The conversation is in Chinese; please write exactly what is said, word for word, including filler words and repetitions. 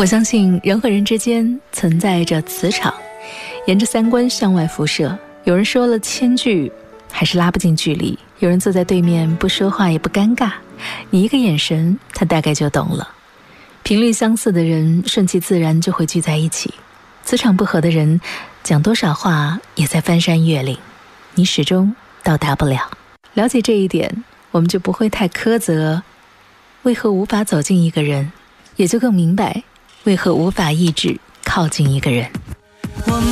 我相信人和人之间存在着磁场，沿着三观向外辐射。有人说了千句还是拉不进距离，有人坐在对面不说话也不尴尬，你一个眼神他大概就懂了。频率相似的人顺其自然就会聚在一起，磁场不合的人讲多少话也在翻山越岭，你始终到达不了。了解这一点，我们就不会太苛责为何无法走进一个人，也就更明白为何无法抑制靠近一个人。